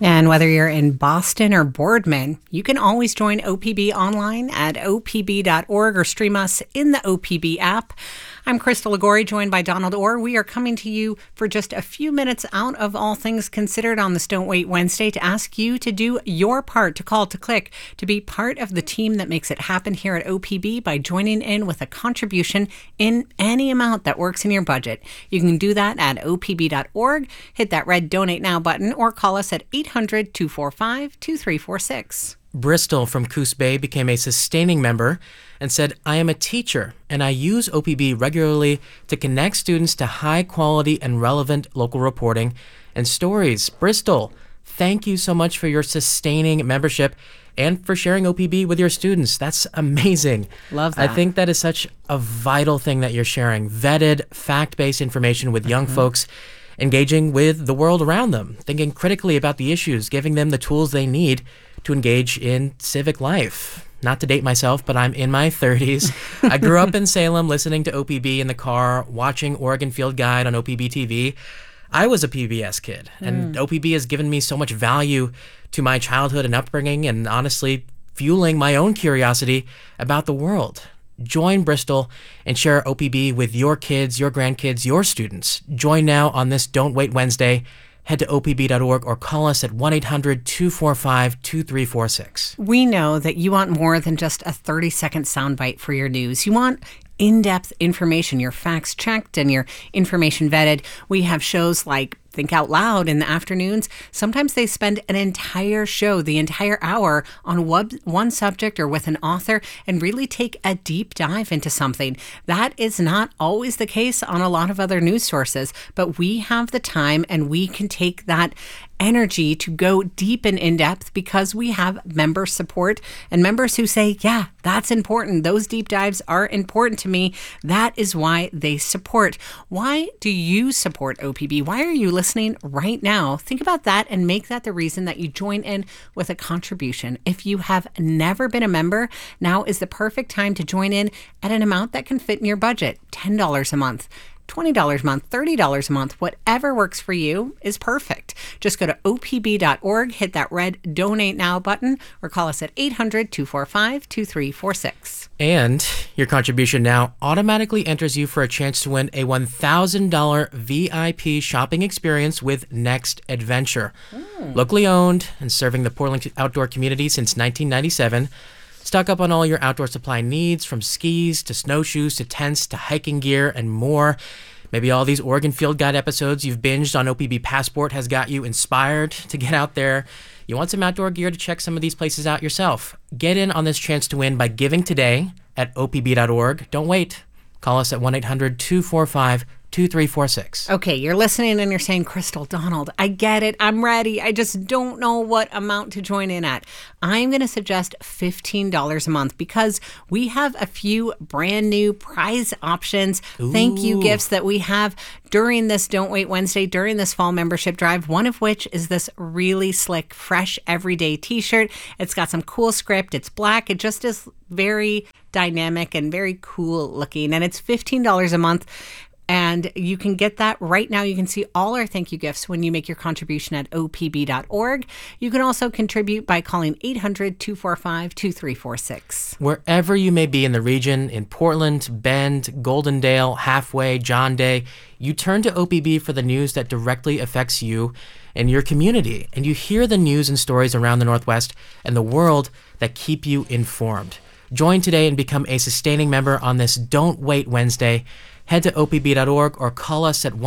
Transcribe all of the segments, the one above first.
And whether you're in Boston or Boardman, you can always join OPB online at opb.org or stream us in the OPB app. I'm Crystal Ligori, joined by Donald Orr. We are coming to you for just a few minutes out of All Things Considered on this Don't Wait Wednesday to ask you to do your part, to call, to click, to be part of the team that makes it happen here at OPB by joining in with a contribution in any amount that works in your budget. You can do that at opb.org, hit that red Donate Now button, or call us at 800-245-2346. Bristol from Coos Bay became a sustaining member and said, I am a teacher and I use OPB regularly to connect students to high quality and relevant local reporting and stories. Bristol, thank you so much for your sustaining membership and for sharing OPB with your students. That's amazing. Love that. I think that is such a vital thing that you're sharing. Vetted, fact-based information with young folks, engaging with the world around them, thinking critically about the issues, giving them the tools they need to engage in civic life. Not to date myself, but I'm in my 30s. I grew up in Salem listening to OPB in the car, watching Oregon Field Guide on OPB TV. I was a PBS kid, and OPB has given me so much value to my childhood and upbringing, and honestly, fueling my own curiosity about the world. Join Bristol and share OPB with your kids, your grandkids, your students. Join now on this Don't Wait Wednesday. Head to opb.org or call us at 1-800-245-2346. We know that you want more than just a 30-second soundbite for your news. You want in-depth information, your facts checked and your information vetted. We have shows like Think Out Loud in the afternoons. Sometimes they spend an entire show, the entire hour, on one subject or with an author and really take a deep dive into something. That is not always the case on a lot of other news sources, but we have the time and we can take that energy to go deep and in-depth because we have member support and members who say, yeah, that's important. Those deep dives are important to me. That is why they support. Why do you support OPB? Why are you listening right now? Think about that and make that the reason that you join in with a contribution. If you have never been a member, now is the perfect time to join in at an amount that can fit in your budget. $10 a month. $20 a month, $30 a month, whatever works for you is perfect. Just go to opb.org, hit that red Donate Now button, or call us at 800-245-2346. And your contribution now automatically enters you for a chance to win a $1,000 VIP shopping experience with Next Adventure. Locally owned and serving the Portland outdoor community since 1997. Stock up on all your outdoor supply needs, from skis to snowshoes to tents to hiking gear and more. Maybe all these Oregon Field Guide episodes you've binged on OPB Passport has got you inspired to get out there. You want some outdoor gear to check some of these places out yourself. Get in on this chance to win by giving today at opb.org. Don't wait. Call us at 1-800-245-2346. Okay, you're listening and you're saying, Crystal, Donald, I get it. I'm ready. I just don't know what amount to join in at. I'm going to suggest $15 a month because we have a few brand new prize options, thank you gifts that we have during this Don't Wait Wednesday, during this fall membership drive, one of which is this really slick, fresh, everyday t-shirt. It's got some cool script. It's black. It just is very dynamic and very cool looking. And it's $15 a month. And you can get that right now. You can see all our thank you gifts when you make your contribution at opb.org. You can also contribute by calling 800-245-2346. Wherever you may be in the region, in Portland, Bend, Goldendale, Halfway, John Day, you turn to OPB for the news that directly affects you and your community. And you hear the news and stories around the Northwest and the world that keep you informed. Join today and become a sustaining member on this Don't Wait Wednesday. Head to opb.org or call us at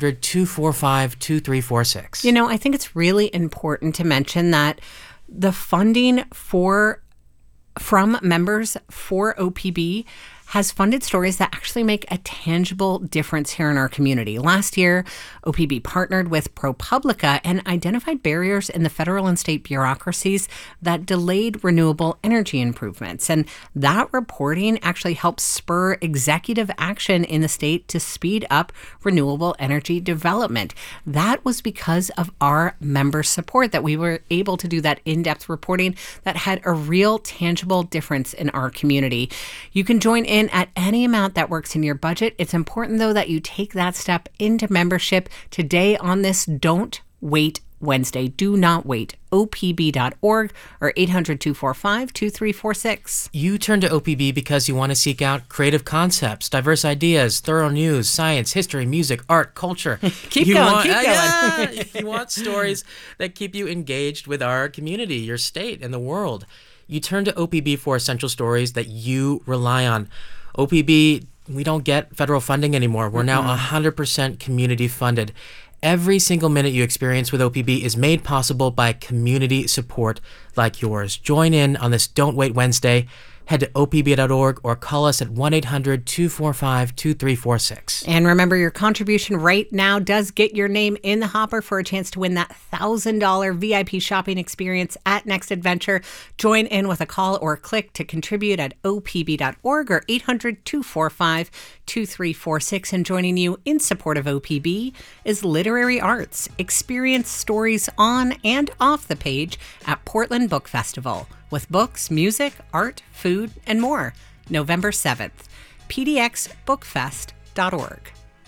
1-800-245-2346. You know, I think it's really important to mention that the funding from members for OPB has funded stories that actually make a tangible difference here in our community. Last year, OPB partnered with ProPublica and identified barriers in the federal and state bureaucracies that delayed renewable energy improvements. And that reporting actually helped spur executive action in the state to speed up renewable energy development. That was because of our member support that we were able to do that in-depth reporting that had a real tangible difference in our community. You can join in at any amount that works in your budget. It's important, though, that you take that step into membership today on this Don't Wait Wednesday. Do not wait. OPB.org or 800-245-2346. You turn to OPB because you want to seek out creative concepts, diverse ideas, thorough news, science, history, music, art, culture. Keep going. You want stories that keep you engaged with our community, your state, and the world. You turn to OPB for essential stories that you rely on. OPB, we don't get federal funding anymore. We're now 100% community funded. Every single minute you experience with OPB is made possible by community support like yours. Join in on this Don't Wait Wednesday. Head to opb.org or call us at 1-800-245-2346. And remember, your contribution right now does get your name in the hopper for a chance to win that $1,000 VIP shopping experience at Next Adventure. Join in with a call or click to contribute at opb.org or 800-245-2346. And joining you in support of OPB is Literary Arts. Experience stories on and off the page at Portland Book Festival, with books, music, art, food, and more. November 7th. pdxbookfest.org.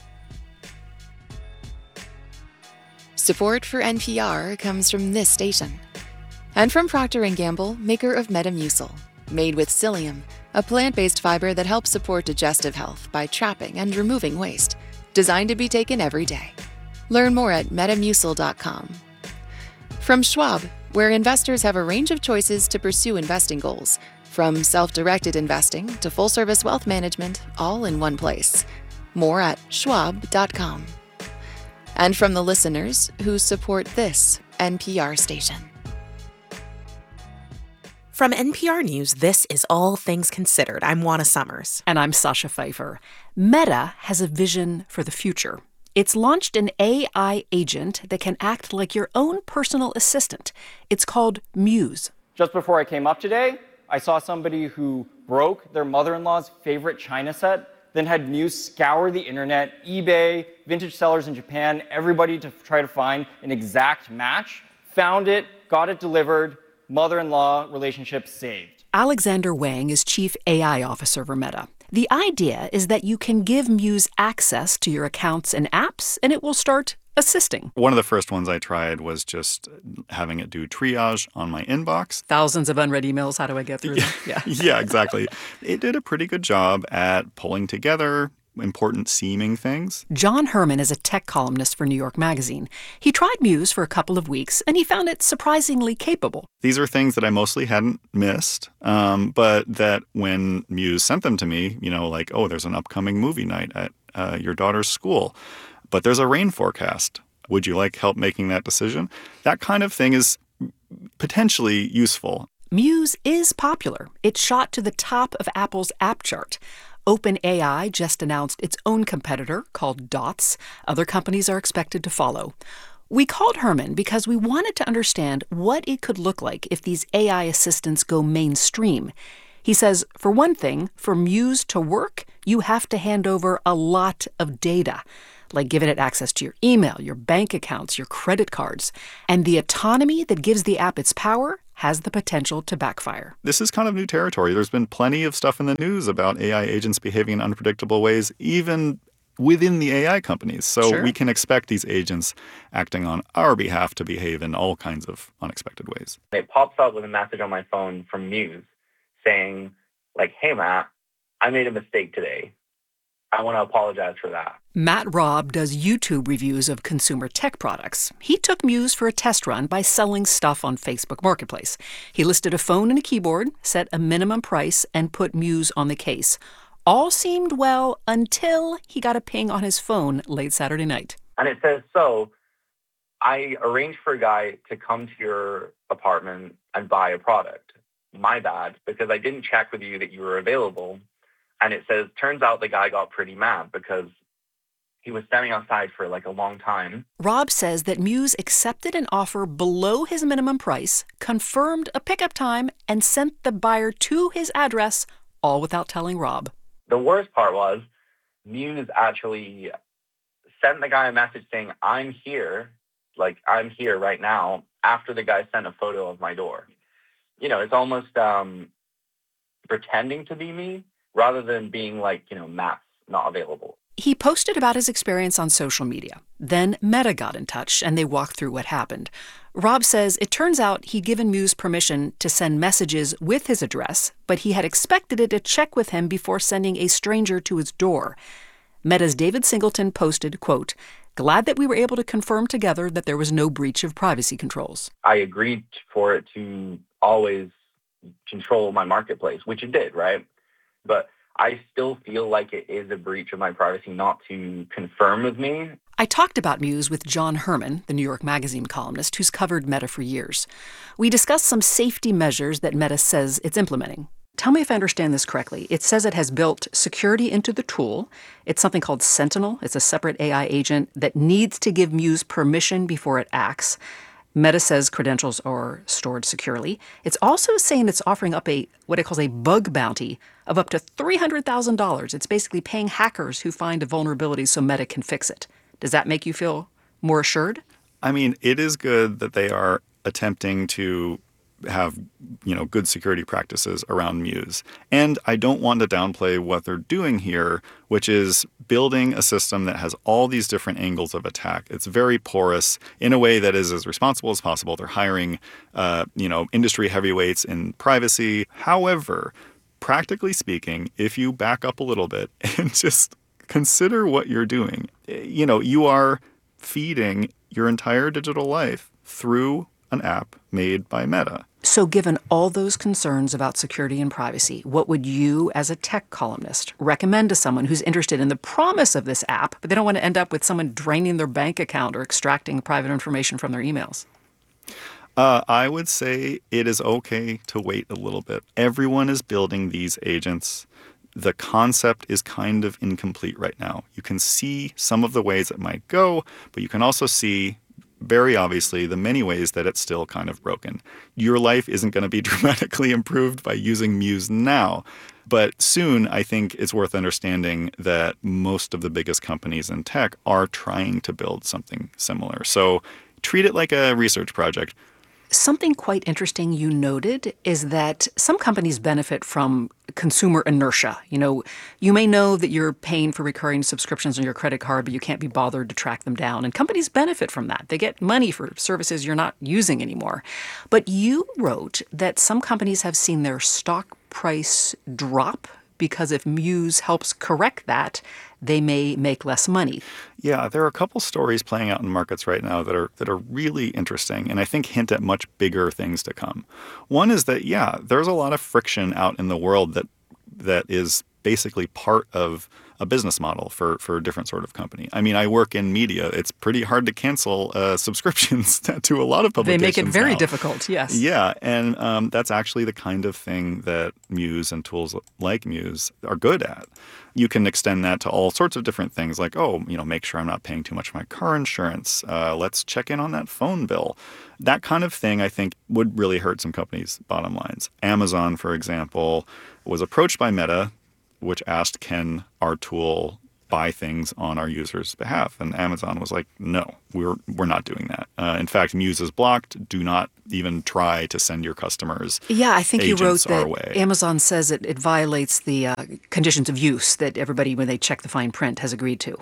Support for NPR comes from this station. And from Procter & Gamble, maker of Metamucil. Made with psyllium, a plant-based fiber that helps support digestive health by trapping and removing waste. Designed to be taken every day. Learn more at metamucil.com. From Schwab, where investors have a range of choices to pursue investing goals, from self-directed investing to full-service wealth management, all in one place. More at schwab.com. And from the listeners who support this NPR station. From NPR News, this is All Things Considered. I'm Juana Summers. And I'm Sasha Pfeiffer. Meta has a vision for the future. It's launched an AI agent that can act like your own personal assistant. It's called Muse. Just before I came up today, I saw somebody who broke their mother-in-law's favorite china set, then had Muse scour the internet, eBay, vintage sellers in Japan, everybody to try to find an exact match, found it, got it delivered, mother-in-law relationship saved. Alexander Wang is Chief AI Officer for Meta. The idea is that you can give Muse access to your accounts and apps, and it will start assisting. One of the first ones I tried was just having it do triage on my inbox. Thousands of unread emails. How do I get through them? Yeah. Yeah, exactly. It did a pretty good job at pulling together important seeming things. John Herman is a tech columnist for New York Magazine. He tried Muse for a couple of weeks, and he found it surprisingly capable. These are things that I mostly hadn't missed, but that when Muse sent them to me, like, oh, there's an upcoming movie night at your daughter's school, but there's a rain forecast. Would you like help making that decision? That kind of thing is potentially useful. Muse is popular. It shot to the top of Apple's app chart. OpenAI just announced its own competitor called Dots. Other companies are expected to follow. We called Herman because we wanted to understand what it could look like if these AI assistants go mainstream. He says, for one thing, for Muse to work, you have to hand over a lot of data, like giving it access to your email, your bank accounts, your credit cards. And the autonomy that gives the app its power has the potential to backfire. This is kind of new territory. There's been plenty of stuff in the news about AI agents behaving in unpredictable ways, even within the AI companies. So Sure. We can expect these agents acting on our behalf to behave in all kinds of unexpected ways. It pops up with a message on my phone from Muse saying, like, hey, Matt, I made a mistake today. I want to apologize for that. Matt Robb does YouTube reviews of consumer tech products. He took Muse for a test run by selling stuff on Facebook Marketplace. He listed a phone and a keyboard, set a minimum price, and put Muse on the case. All seemed well until he got a ping on his phone late Saturday night. And it says, so I arranged for a guy to come to your apartment and buy a product. My bad, because I didn't check with you that you were available. And it says, turns out the guy got pretty mad because he was standing outside for like a long time. Rob says that Muse accepted an offer below his minimum price, confirmed a pickup time, and sent the buyer to his address, all without telling Rob. The worst part was Muse actually sent the guy a message saying, I'm here right now, after the guy sent a photo of my door. It's almost pretending to be me rather than being like, Matt's not available. He posted about his experience on social media. Then Meta got in touch, and they walked through what happened. Rob says it turns out he'd given Muse permission to send messages with his address, but he had expected it to check with him before sending a stranger to his door. Meta's David Singleton posted, quote, "Glad that we were able to confirm together that there was no breach of privacy controls." I agreed for it to always control my marketplace, which it did, right? But I still feel like it is a breach of my privacy not to confirm with me. I talked about Muse with John Herman, the New York Magazine columnist who's covered Meta for years. We discussed some safety measures that Meta says it's implementing. Tell me if I understand this correctly. It says it has built security into the tool. It's something called Sentinel. It's a separate AI agent that needs to give Muse permission before it acts. Meta says credentials are stored securely. It's also saying it's offering up what it calls a bug bounty of up to $300,000. It's basically paying hackers who find a vulnerability so Meta can fix it. Does that make you feel more assured? I mean, it is good that they are attempting to have, good security practices around Muse. And I don't want to downplay what they're doing here, which is building a system that has all these different angles of attack. It's very porous in a way that is as responsible as possible. They're hiring, industry heavyweights in privacy. However, practically speaking, if you back up a little bit and just consider what you're doing, you are feeding your entire digital life through an app made by Meta. So given all those concerns about security and privacy, what would you, as a tech columnist, recommend to someone who's interested in the promise of this app, but they don't want to end up with someone draining their bank account or extracting private information from their emails? I would say it is okay to wait a little bit. Everyone is building these agents. The concept is kind of incomplete right now. You can see some of the ways it might go, but you can also see very obviously the many ways that it's still kind of broken. Your life isn't going to be dramatically improved by using Muse now. But soon, I think it's worth understanding that most of the biggest companies in tech are trying to build something similar. So treat it like a research project. Something quite interesting you noted is that some companies benefit from consumer inertia. You may know that you're paying for recurring subscriptions on your credit card, but you can't be bothered to track them down. And companies benefit from that. They get money for services you're not using anymore. But you wrote that some companies have seen their stock price drop because if Muse helps correct that, they may make less money. Yeah, there are a couple stories playing out in markets right now that are really interesting and I think hint at much bigger things to come. One is that, there's a lot of friction out in the world that is basically part of a business model for a different sort of company. I mean, I work in media. It's pretty hard to cancel subscriptions to a lot of publications. They make it very now. difficult, yes. Yeah, and that's actually the kind of thing that Muse and tools like Muse are good at. You can extend that to all sorts of different things like, make sure I'm not paying too much for my car insurance. Let's check in on that phone bill. That kind of thing, I think, would really hurt some companies' bottom lines. Amazon, for example, was approached by Meta, which asked, can our tool buy things on our users' behalf? And Amazon was like, no, we're not doing that. In fact, Muse is blocked. Do not even try to send your customers Yeah, I think you wrote that way. Amazon says it violates the conditions of use that everybody, when they check the fine print, has agreed to.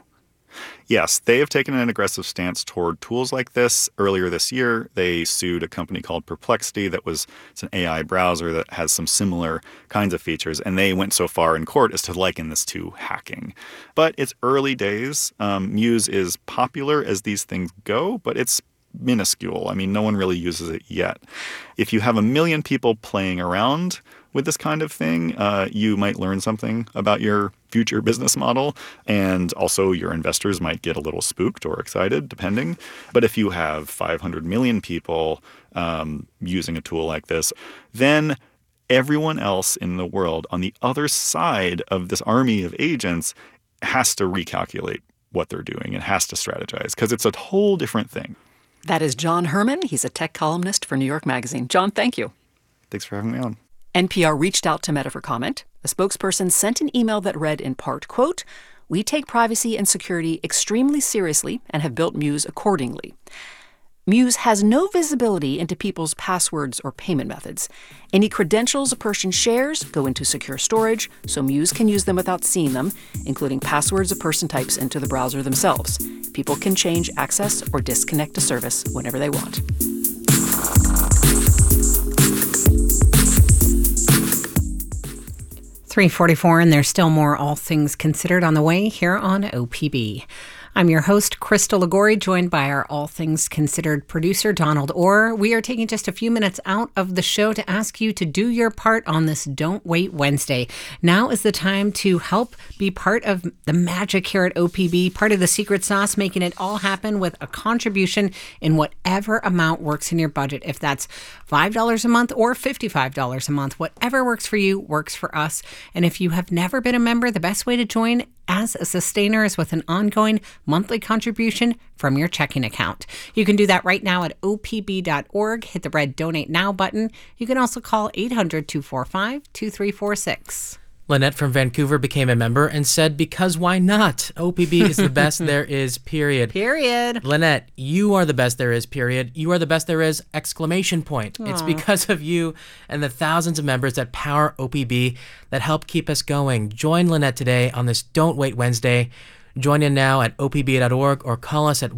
Yes, they have taken an aggressive stance toward tools like this. Earlier this year, they sued a company called Perplexity it's an AI browser that has some similar kinds of features, and they went so far in court as to liken this to hacking. But it's early days. Muse is popular as these things go, but it's minuscule. I mean, no one really uses it yet. If you have 1 million people playing around with this kind of thing, you might learn something about your future business model. And also your investors might get a little spooked or excited, depending. But if you have 500 million people using a tool like this, then everyone else in the world on the other side of this army of agents has to recalculate what they're doing and has to strategize because it's a whole different thing. That is John Herman. He's a tech columnist for New York Magazine. John, thank you. Thanks for having me on. NPR reached out to Meta for comment. A spokesperson sent an email that read in part, quote, "We take privacy and security extremely seriously and have built Muse accordingly." Muse has no visibility into people's passwords or payment methods. Any credentials a person shares go into secure storage, so Muse can use them without seeing them, including passwords a person types into the browser themselves. People can change access or disconnect a service whenever they want. .344, and there's still more All Things Considered on the way here on OPB. I'm your host, Crystal Ligori, joined by our All Things Considered producer, Donald Orr. We are taking just a few minutes out of the show to ask you to do your part on this Don't Wait Wednesday. Now is the time to help be part of the magic here at OPB, part of the secret sauce, making it all happen with a contribution in whatever amount works in your budget. If that's $5 a month or $55 a month, whatever works for you works for us. And if you have never been a member, the best way to join as a sustainer is with an ongoing monthly contribution from your checking account. You can do that right now at opb.org. Hit the red Donate Now button. You can also call 800-245-2346. Lynette from Vancouver became a member and said, because why not? OPB is the best there is, period. Period. Lynette, you are the best there is, period. You are the best there is, exclamation point. Aww. It's because of you and the thousands of members that power OPB that help keep us going. Join Lynette today on this Don't Wait Wednesday. Join in now at opb.org or call us at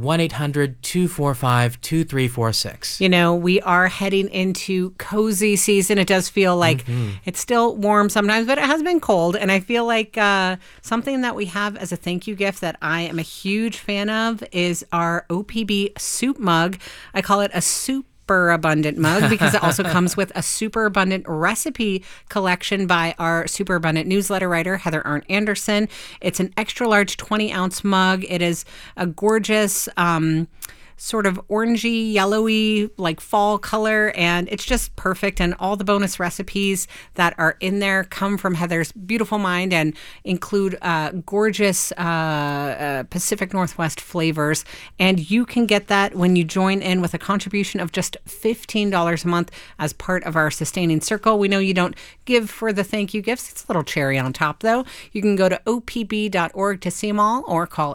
1-800-245-2346. You know, we are heading into cozy season. It does feel like it's still warm sometimes, but it has been cold. And I feel like something that we have as a thank you gift that I am a huge fan of is our OPB soup mug. I call it a soup Super Abundant mug because it also comes with a Super Abundant recipe collection by our Super Abundant newsletter writer, Heather Arndt Anderson. It's an extra large 20-ounce mug. It is a gorgeous sort of orangey, yellowy, like fall color, and it's just perfect. And all the bonus recipes that are in there come from Heather's beautiful mind and include gorgeous Pacific Northwest flavors. And you can get that when you join in with a contribution of just $15 a month as part of our Sustaining Circle. We know you don't give for the thank you gifts. It's a little cherry on top, though. You can go to opb.org to see them all or call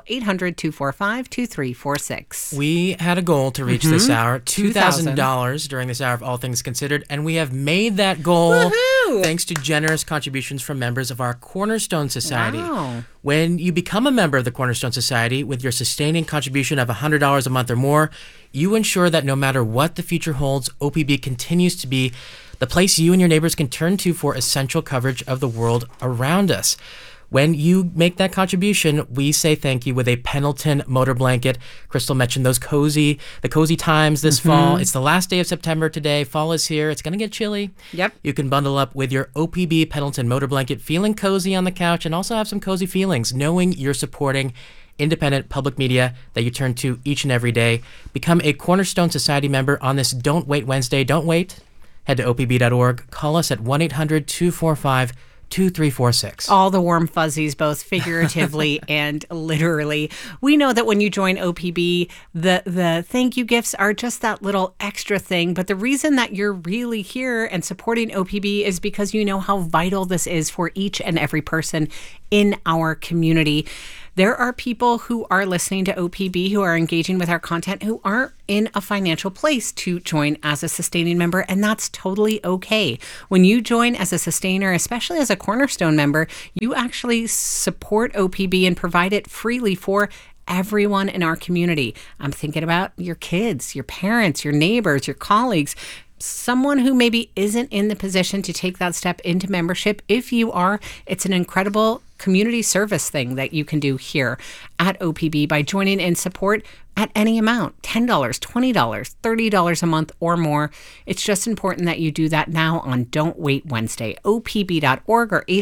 800-245-2346. We had a goal to reach this hour, $2,000 during this hour of All Things Considered, and we have made that goal thanks to generous contributions from members of our Cornerstone Society. Wow. When you become a member of the Cornerstone Society with your sustaining contribution of $100 a month or more, you ensure that no matter what the future holds, OPB continues to be the place you and your neighbors can turn to for essential coverage of the world around us. When you make that contribution, we say thank you with a Pendleton motor blanket. Crystal mentioned the cozy times this fall. It's the last day of September today. Fall is here. It's going to get chilly. Yep. You can bundle up with your OPB Pendleton motor blanket, feeling cozy on the couch, and also have some cozy feelings, knowing you're supporting independent public media that you turn to each and every day. Become a Cornerstone Society member on this Don't Wait Wednesday. Don't wait. Head to opb.org. Call us at 1-800-245-2346. All the warm fuzzies, both figuratively and literally. We know that when you join OPB, the thank you gifts are just that little extra thing. But the reason that you're really here and supporting OPB is because you know how vital this is for each and every person in our community. There are people who are listening to OPB, who are engaging with our content, who aren't in a financial place to join as a sustaining member, and that's totally okay. When you join as a sustainer, especially as a Cornerstone member, you actually support OPB and provide it freely for everyone in our community. I'm thinking about your kids, your parents, your neighbors, your colleagues, someone who maybe isn't in the position to take that step into membership. If you are, it's an incredible community service thing that you can do here at OPB by joining in support at any amount, $10, $20, $30 a month or more. It's just important that you do that now on Don't Wait Wednesday. opb.org or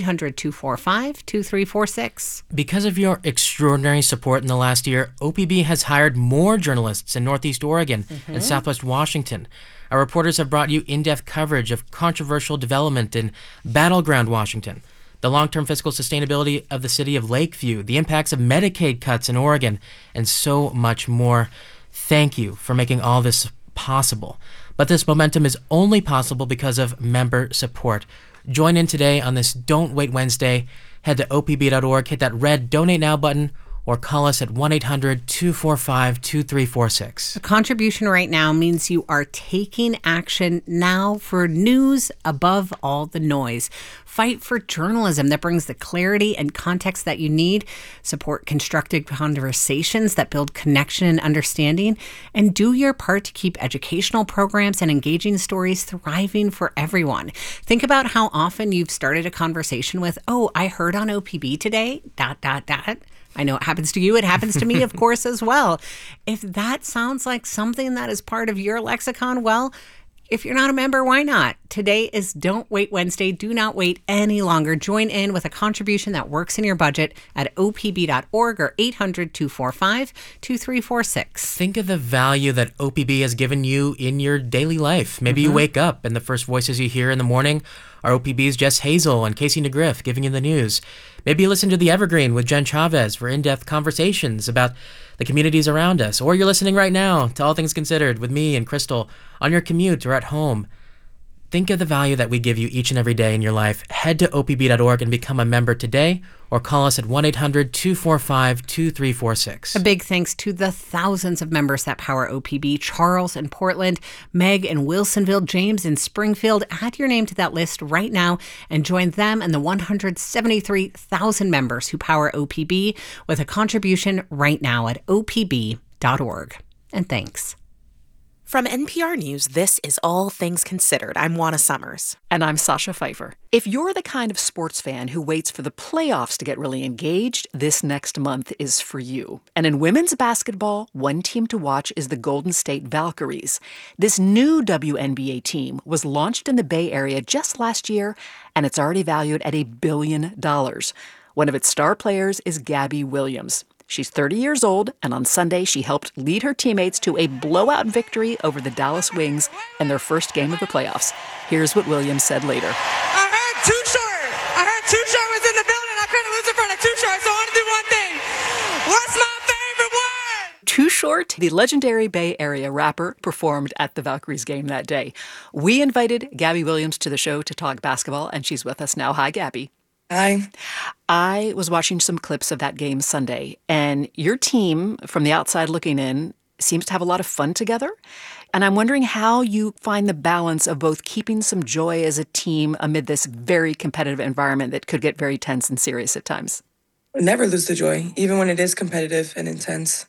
800-245-2346. Because of your extraordinary support in the last year, OPB has hired more journalists in Northeast Oregon and Southwest Washington. Our reporters have brought you in-depth coverage of controversial development in Battleground, Washington, the long-term fiscal sustainability of the city of Lakeview, the impacts of Medicaid cuts in Oregon, and so much more. Thank you for making all this possible. But this momentum is only possible because of member support. Join in today on this Don't Wait Wednesday. Head to opb.org, hit that red Donate Now button, or call us at 1-800-245-2346. A contribution right now means you are taking action now for news above all the noise. Fight for journalism that brings the clarity and context that you need. Support constructive conversations that build connection and understanding. And do your part to keep educational programs and engaging stories thriving for everyone. Think about how often you've started a conversation with, "Oh, I heard on OPB today, ... I know it happens to you. It happens to me, of course, as well. If that sounds like something that is part of your lexicon, well, if you're not a member, why not? Today is Don't Wait Wednesday. Do not wait any longer. Join in with a contribution that works in your budget at opb.org or 800-245-2346. Think of the value that OPB has given you in your daily life. Maybe you wake up and the first voices you hear in the morning are OPB's Jess Hazel and Casey NeGriff giving you the news. Maybe you listen to The Evergreen with Jen Chavez for in-depth conversations about the communities around us. Or you're listening right now to All Things Considered with me and Crystal on your commute or at home. Think of the value that we give you each and every day in your life. Head to opb.org and become a member today, or call us at 1-800-245-2346. A big thanks to the thousands of members that power OPB. Charles in Portland, Meg in Wilsonville, James in Springfield. Add your name to that list right now and join them and the 173,000 members who power OPB with a contribution right now at opb.org. And thanks. From NPR News, this is All Things Considered. I'm Juana Summers. And I'm Sasha Pfeiffer. If you're the kind of sports fan who waits for the playoffs to get really engaged, this next month is for you. And in women's basketball, one team to watch is the Golden State Valkyries. This new WNBA team was launched in the Bay Area just last year, and it's already valued at $1 billion. One of its star players is Gabby Williams. She's 30 years old, and on Sunday, she helped lead her teammates to a blowout victory over the Dallas Wings in their first game of the playoffs. Here's what Williams said later. I heard Too Short. Too Short was in the building. I couldn't lose in front of Too Short, so I want to do one thing. What's my favorite word? Too Short, the legendary Bay Area rapper, performed at the Valkyries game that day. We invited Gabby Williams to the show to talk basketball, and she's with us now. Hi, Gabby. Hi. I was watching some clips of that game Sunday, and your team, from the outside looking in, seems to have a lot of fun together. And I'm wondering how you find the balance of both keeping some joy as a team amid this very competitive environment that could get very tense and serious at times. Never lose the joy, even when it is competitive and intense.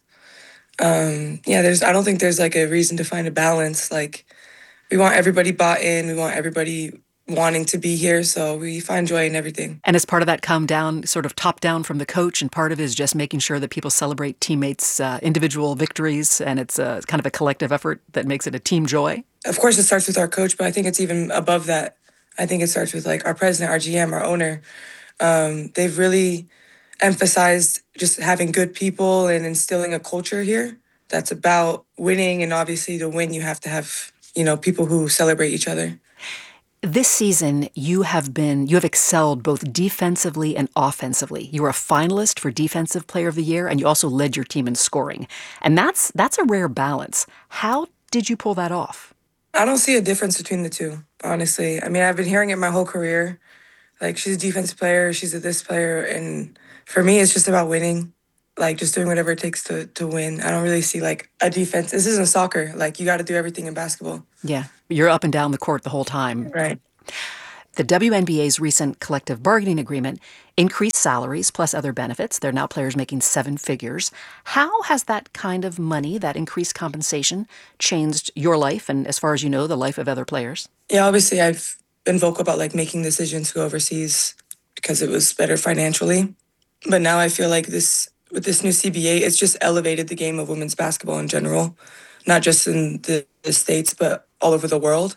I don't think there's like a reason to find a balance. Like, we want everybody bought in. We want everybody wanting to be here, so we find joy in everything. And as part of that come down, sort of top down from the coach, and part of it is just making sure that people celebrate teammates' individual victories, and it's kind of a collective effort that makes it a team joy. Of course, it starts with our coach, but I think it's even above that. I think it starts with like our president, our GM, our owner. They've really emphasized just having good people and instilling a culture here that's about winning, and obviously to win, you have to have, people who celebrate each other. This season, you have excelled both defensively and offensively. You were a finalist for Defensive Player of the Year, and you also led your team in scoring. And that's a rare balance. How did you pull that off? I don't see a difference between the two, honestly. I mean, I've been hearing it my whole career. Like, she's a defensive player, she's a this player, and for me, it's just about winning. Like, just doing whatever it takes to win. I don't really see, like, a defense. This isn't soccer. Like, you got to do everything in basketball. Yeah, you're up and down the court the whole time. Right. The WNBA's recent collective bargaining agreement increased salaries plus other benefits. There are now players making 7 figures. How has that kind of money, that increased compensation, changed your life and, as far as you know, the life of other players? Yeah, obviously, I've been vocal about, like, making decisions to go overseas because it was better financially. But now I feel like with this new CBA, it's just elevated the game of women's basketball in general, not just in the States, but all over the world.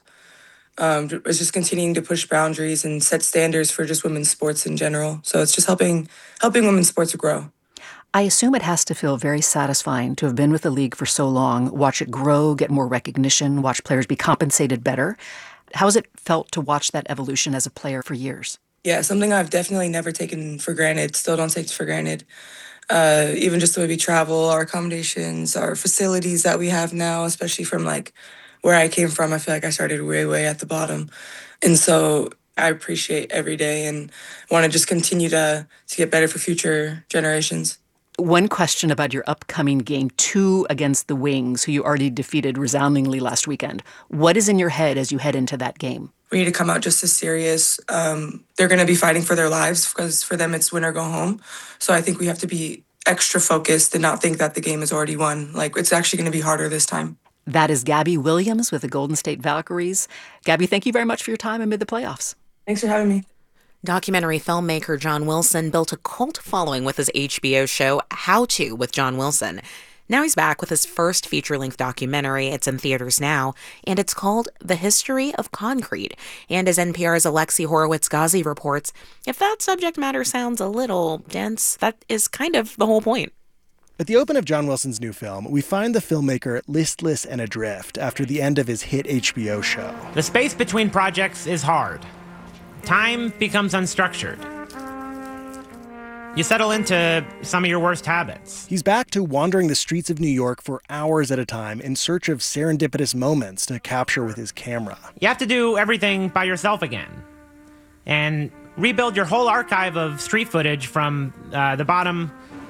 It's just continuing to push boundaries and set standards for just women's sports in general. So it's just helping women's sports grow. I assume it has to feel very satisfying to have been with the league for so long, watch it grow, get more recognition, watch players be compensated better. How has it felt to watch that evolution as a player for years? Yeah, something I've definitely never taken for granted, still don't take for granted. Even just the way we travel, our accommodations, our facilities that we have now, especially from like where I came from, I feel like I started way, way at the bottom. And so I appreciate every day and want to just continue to get better for future generations. One question about your upcoming game 2 against the Wings, who you already defeated resoundingly last weekend. What is in your head as you head into that game? We need to come out just as serious. They're going to be fighting for their lives because for them it's win or go home. So I think we have to be extra focused and not think that the game is already won. Like, it's actually going to be harder this time. That is Gabby Williams with the Golden State Valkyries. Gabby, thank you very much for your time amid the playoffs. Thanks for having me. Documentary filmmaker John Wilson built a cult following with his HBO show How To with John Wilson. Now he's back with his first feature-length documentary. It's in theaters now, and it's called The History of Concrete. And as NPR's Alexi Horowitz-Ghazi reports, if that subject matter sounds a little dense, that is kind of the whole point. At the open of John Wilson's new film, we find the filmmaker listless and adrift after the end of his hit HBO show. The space between projects is hard. Time becomes unstructured. You settle into some of your worst habits. He's back to wandering the streets of New York for hours at a time in search of serendipitous moments to capture with his camera. You have to do everything by yourself again and rebuild your whole archive of street footage from the bottom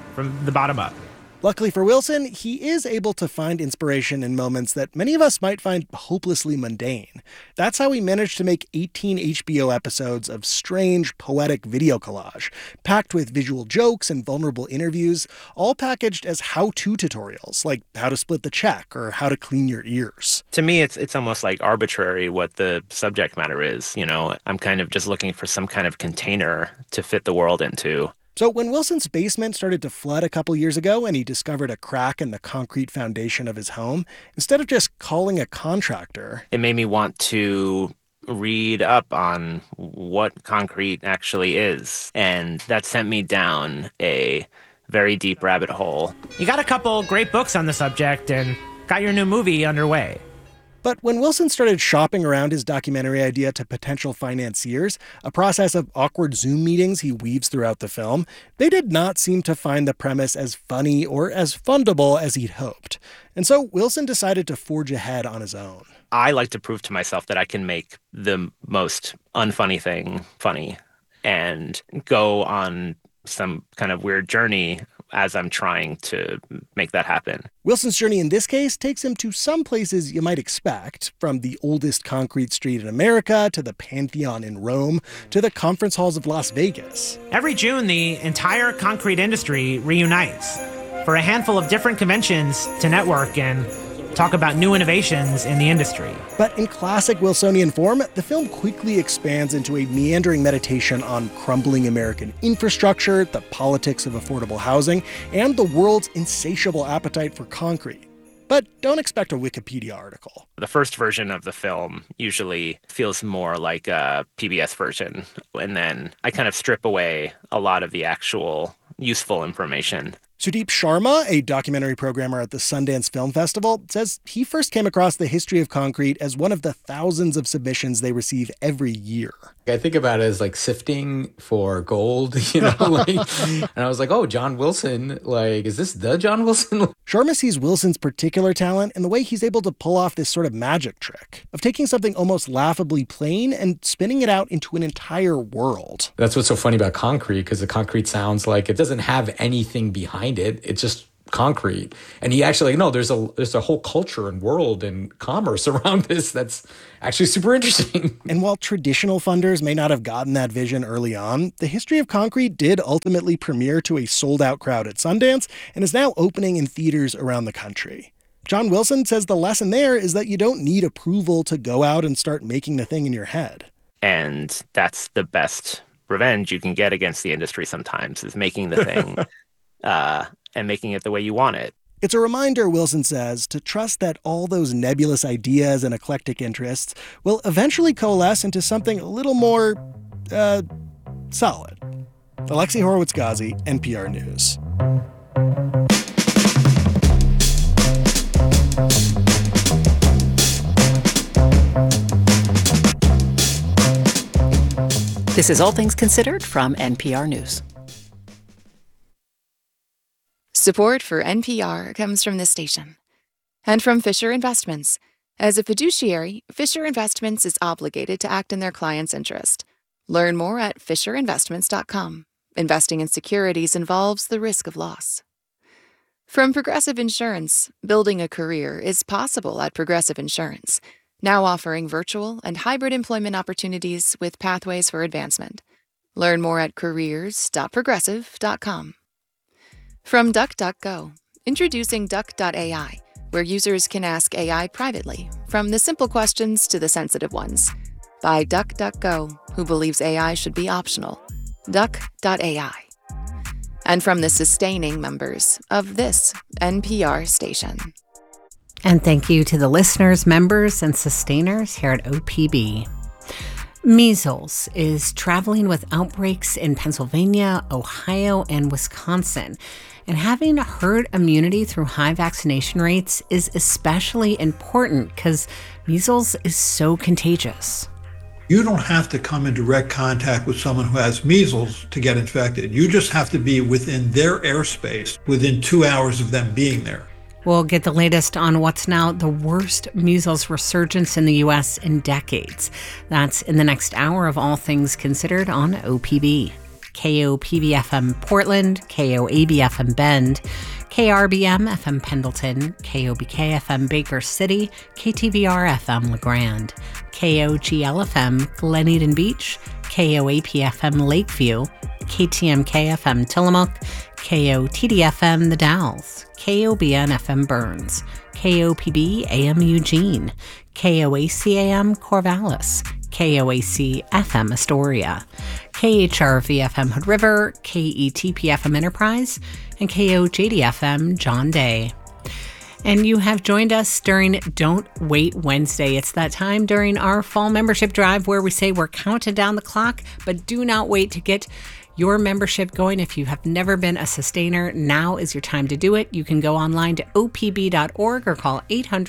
up. Luckily for Wilson, he is able to find inspiration in moments that many of us might find hopelessly mundane. That's how he managed to make 18 HBO episodes of strange, poetic video collage, packed with visual jokes and vulnerable interviews, all packaged as how-to tutorials, like how to split the check or how to clean your ears. To me, it's almost like arbitrary what the subject matter is. You know, I'm kind of just looking for some kind of container to fit the world into. So when Wilson's basement started to flood a couple years ago and he discovered a crack in the concrete foundation of his home, instead of just calling a contractor, it made me want to read up on what concrete actually is. And that sent me down a very deep rabbit hole. You got a couple great books on the subject and got your new movie underway. But when Wilson started shopping around his documentary idea to potential financiers, a process of awkward Zoom meetings he weaves throughout the film, they did not seem to find the premise as funny or as fundable as he'd hoped. And so Wilson decided to forge ahead on his own. I like to prove to myself that I can make the most unfunny thing funny and go on some kind of weird journey as I'm trying to make that happen. Wilson's journey in this case takes him to some places you might expect, from the oldest concrete street in America to the Pantheon in Rome to the conference halls of Las Vegas. Every June, the entire concrete industry reunites for a handful of different conventions to network and talk about new innovations in the industry. But in classic Wilsonian form, the film quickly expands into a meandering meditation on crumbling American infrastructure, the politics of affordable housing, and the world's insatiable appetite for concrete. But don't expect a Wikipedia article. The first version of the film usually feels more like a PBS version, and then I kind of strip away a lot of the actual useful information. Sudeep Sharma, a documentary programmer at the Sundance Film Festival, says he first came across the history of concrete as one of the thousands of submissions they receive every year. I think about it as like sifting for gold, and I was like, oh, John Wilson, is this the John Wilson? Sharma sees Wilson's particular talent in the way he's able to pull off this sort of magic trick of taking something almost laughably plain and spinning it out into an entire world. That's what's so funny about concrete, because the concrete sounds like it doesn't have anything behind it. It's just concrete. And he actually, there's a whole culture and world and commerce around this that's actually super interesting. And while traditional funders may not have gotten that vision early on, the history of concrete did ultimately premiere to a sold-out crowd at Sundance and is now opening in theaters around the country. John Wilson says the lesson there is that you don't need approval to go out and start making the thing in your head. And that's the best revenge you can get against the industry sometimes, is making the thing and making it the way you want it. It's a reminder, Wilson says, to trust that all those nebulous ideas and eclectic interests will eventually coalesce into something a little more, solid. Alexi Horowitz-Ghazi, NPR News. This is All Things Considered from NPR News. Support for NPR comes from this station and from Fisher Investments. As a fiduciary, Fisher Investments is obligated to act in their client's interest. Learn more at FisherInvestments.com. Investing in securities involves the risk of loss. From Progressive Insurance, building a career is possible at Progressive Insurance, now offering virtual and hybrid employment opportunities with pathways for advancement. Learn more at careers.progressive.com. From DuckDuckGo, introducing Duck.ai, where users can ask AI privately, from the simple questions to the sensitive ones. By DuckDuckGo, who believes AI should be optional. Duck.ai. And from the sustaining members of this NPR station. And thank you to the listeners, members, and sustainers here at OPB. Measles is traveling with outbreaks in Pennsylvania, Ohio, and Wisconsin. And having herd immunity through high vaccination rates is especially important because measles is so contagious. You don't have to come in direct contact with someone who has measles to get infected. You just have to be within their airspace within 2 hours of them being there. We'll get the latest on what's now the worst measles resurgence in the U.S. in decades. That's in the next hour of All Things Considered on OPB. KOPB-FM Portland, KOAB-FM Bend, KRBM-FM Pendleton, KOBK-FM Baker City, KTVR-FM LeGrand, KOGL-FM Glen Eden Beach, KOAP-FM Lakeview, KTMK-FM Tillamook, KOTD-FM The Dalles, KOBN-FM Burns, KOPB-AM Eugene, KOAC-AM Corvallis, KOAC-FM Astoria, KHRV-FM Hood River, KETP-FM Enterprise, and KOJD-FM John Day. And you have joined us during Don't Wait Wednesday. It's that time during our fall membership drive where we say we're counting down the clock, but do not wait to get your membership going. If you have never been a sustainer, now is your time to do it. You can go online to opb.org or call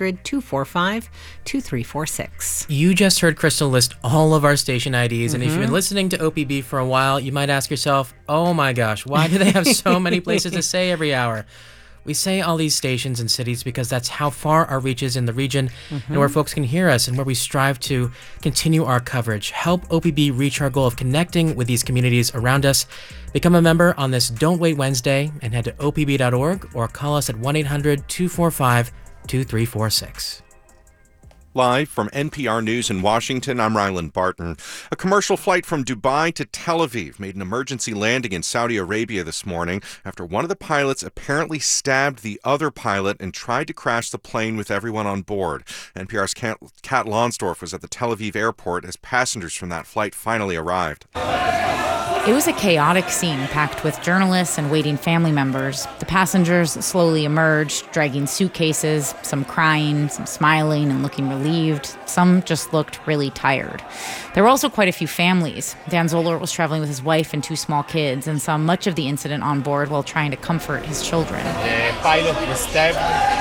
800-245-2346. You just heard Crystal list all of our station IDs, and if you've been listening to OPB for a while, you might ask yourself, oh my gosh, why do they have so many places to say every hour? We say all these stations and cities because that's how far our reach is in the region and where folks can hear us and where we strive to continue our coverage. Help OPB reach our goal of connecting with these communities around us. Become a member on this Don't Wait Wednesday and head to opb.org or call us at 1-800-245-2346. Live from NPR News in Washington, I'm Ryland Barton. A commercial flight from Dubai to Tel Aviv made an emergency landing in Saudi Arabia this morning after one of the pilots apparently stabbed the other pilot and tried to crash the plane with everyone on board. NPR's Kat Lonsdorf was at the Tel Aviv airport as passengers from that flight finally arrived. It was a chaotic scene packed with journalists and waiting family members. The passengers slowly emerged, dragging suitcases, some crying, some smiling and looking relieved. Some just looked really tired. There were also quite a few families. Dan Zoller was traveling with his wife and 2 small kids and saw much of the incident on board while trying to comfort his children. The pilot was stabbed.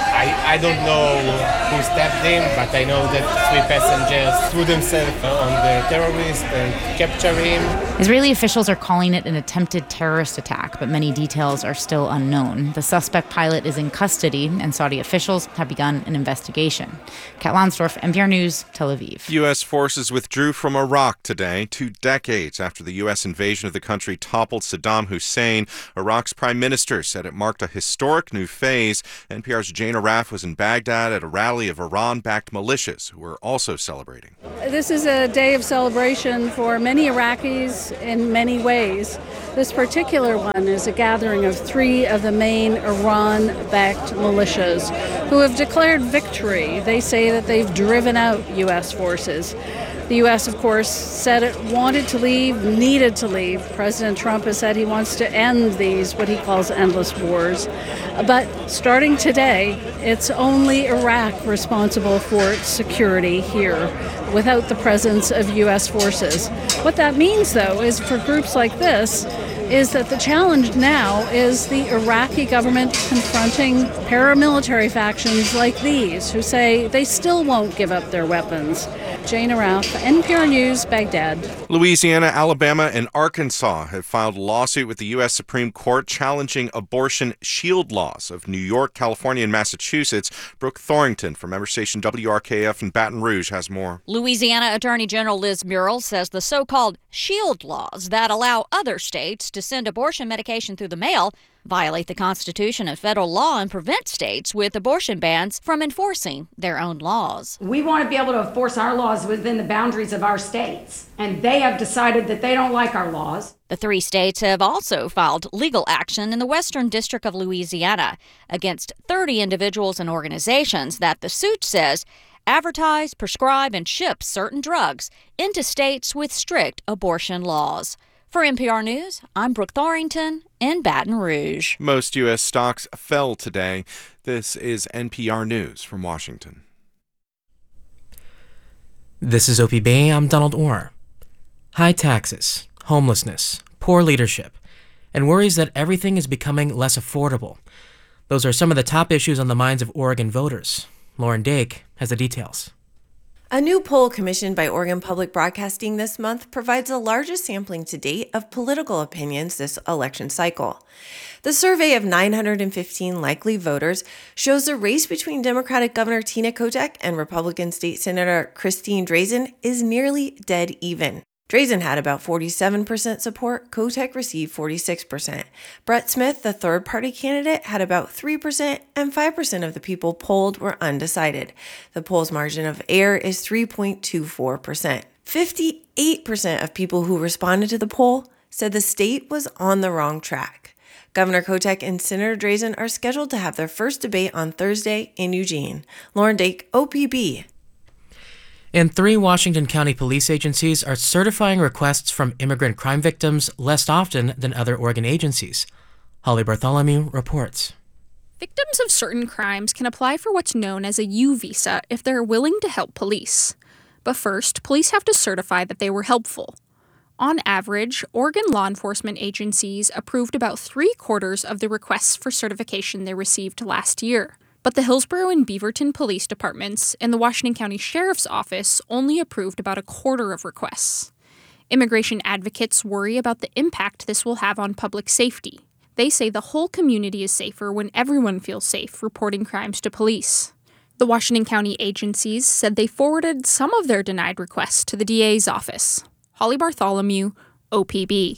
I don't know who stabbed him, but I know that 3 passengers threw themselves on the terrorist and captured him. Israeli officials are calling it an attempted terrorist attack, but many details are still unknown. The suspect pilot is in custody, and Saudi officials have begun an investigation. Kat Lonsdorf, NPR News, Tel Aviv. U.S. forces withdrew from Iraq today, 2 decades after the U.S. invasion of the country toppled Saddam Hussein. Iraq's prime minister said it marked a historic new phase. NPR's Jane Araf was in Baghdad at a rally of Iran-backed militias who were also celebrating. This is a day of celebration for many Iraqis in many ways. This particular one is a gathering of 3 of the main Iran-backed militias who have declared victory. They say that they've driven out U.S. forces. The U.S., of course, said it wanted to leave, needed to leave. President Trump has said he wants to end these, what he calls endless wars. But starting today, it's only Iraq responsible for its security here without the presence of U.S. forces. What that means, though, is for groups like this, is that the challenge now is the Iraqi government confronting paramilitary factions like these who say they still won't give up their weapons. Jane Araf, NPR News, Baghdad. Louisiana, Alabama, and Arkansas have filed a lawsuit with the U.S. Supreme Court challenging abortion shield laws of New York, California, and Massachusetts. Brooke Thorrington from member station WRKF in Baton Rouge has more. Louisiana Attorney General Liz Muriel says the so-called shield laws that allow other states to send abortion medication through the mail violate the Constitution and federal law and prevent states with abortion bans from enforcing their own laws. We want to be able to enforce our laws within the boundaries of our states, and they have decided that they don't like our laws. The 3 states have also filed legal action in the Western District of Louisiana against 30 individuals and organizations that the suit says advertise, prescribe, and ship certain drugs into states with strict abortion laws. For NPR News, I'm Brooke Thorington in Baton Rouge. Most U.S. stocks fell today. This is NPR News from Washington. This is OPB. I'm Donald Orr. High taxes, homelessness, poor leadership, and worries that everything is becoming less affordable. Those are some of the top issues on the minds of Oregon voters. Lauren Dake has the details. A new poll commissioned by Oregon Public Broadcasting this month provides the largest sampling to date of political opinions this election cycle. The survey of 915 likely voters shows the race between Democratic Governor Tina Kotek and Republican State Senator Christine Drazan is nearly dead even. Drazan had about 47% support. Kotek received 46%. Brett Smith, the third-party candidate, had about 3%, and 5% of the people polled were undecided. The poll's margin of error is 3.24%. 58% of people who responded to the poll said the state was on the wrong track. Governor Kotek and Senator Drazan are scheduled to have their first debate on Thursday in Eugene. Lauren Dake, OPB. And 3 Washington County police agencies are certifying requests from immigrant crime victims less often than other Oregon agencies. Holly Bartholomew reports. Victims of certain crimes can apply for what's known as a U visa if they're willing to help police. But first, police have to certify that they were helpful. On average, Oregon law enforcement agencies approved about 3/4 of the requests for certification they received last year. But the Hillsborough and Beaverton police departments and the Washington County Sheriff's Office only approved about 1/4 of requests. Immigration advocates worry about the impact this will have on public safety. They say the whole community is safer when everyone feels safe reporting crimes to police. The Washington County agencies said they forwarded some of their denied requests to the DA's office. Holly Bartholomew, OPB.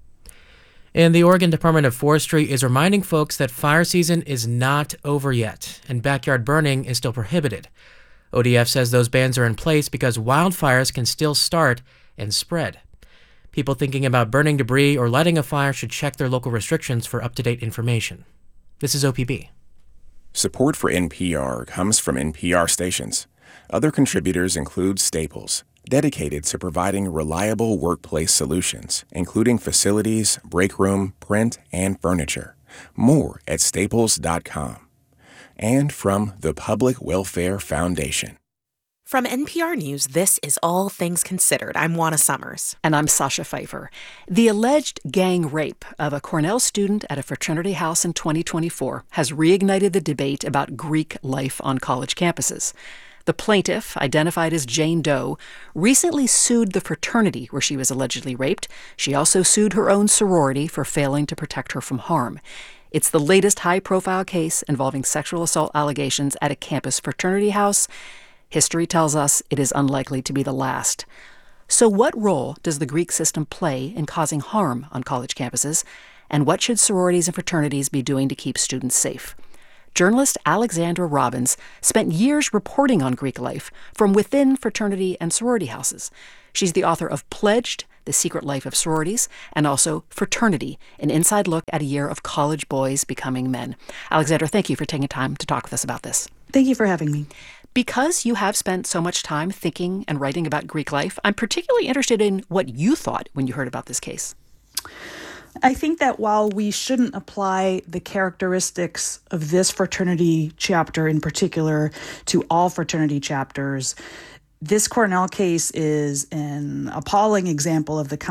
And the Oregon Department of Forestry is reminding folks that fire season is not over yet, and backyard burning is still prohibited. ODF says those bans are in place because wildfires can still start and spread. People thinking about burning debris or lighting a fire should check their local restrictions for up-to-date information. This is OPB. Support for NPR comes from NPR stations. Other contributors include Staples, dedicated to providing reliable workplace solutions, including facilities, break room, print, and furniture. More at staples.com. And from the Public Welfare Foundation. From NPR News, this is All Things Considered. I'm Juana Summers. And I'm Sasha Pfeiffer. The alleged gang rape of a Cornell student at a fraternity house in 2024 has reignited the debate about Greek life on college campuses. The plaintiff, identified as Jane Doe, recently sued the fraternity where she was allegedly raped. She also sued her own sorority for failing to protect her from harm. It's the latest high-profile case involving sexual assault allegations at a campus fraternity house. History tells us it is unlikely to be the last. So what role does the Greek system play in causing harm on college campuses? And what should sororities and fraternities be doing to keep students safe? Journalist Alexandra Robbins spent years reporting on Greek life from within fraternity and sorority houses. She's the author of Pledged, The Secret Life of Sororities, and also Fraternity, an inside look at a year of college boys becoming men. Alexandra, thank you for taking time to talk with us about this. Thank you for having me. Because you have spent so much time thinking and writing about Greek life, I'm particularly interested in what you thought when you heard about this case. I think that while we shouldn't apply the characteristics of this fraternity chapter in particular to all fraternity chapters, this Cornell case is an appalling example of the